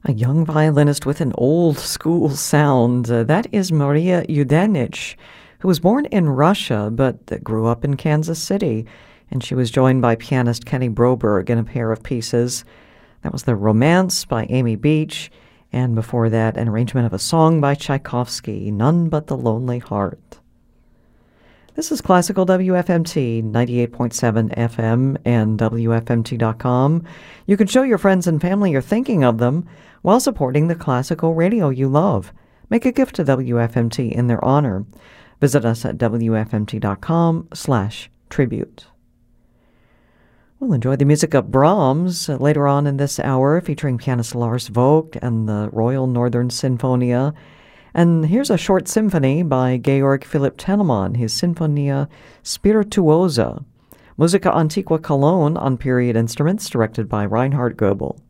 A young violinist with an old school sound. That is Maria Yudenich, who was born in Russia but grew up in Kansas City. And she was joined by pianist Kenny Broberg in a pair of pieces. That was The Romance by Amy Beach, and before that, an arrangement of a song by Tchaikovsky, None But the Lonely Heart. This is Classical WFMT, 98.7 FM and WFMT.com. You can show your friends and family you're thinking of them while supporting the classical radio you love. Make a gift to WFMT in their honor. Visit us at WFMT.com/tribute. We'll enjoy the music of Brahms later on in this hour, featuring pianist Lars Vogt and the Royal Northern Sinfonia. And here's a short symphony by Georg Philipp Telemann, his Sinfonia Spirituosa. Musica Antiqua Cologne on period instruments, directed by Reinhard Goebel.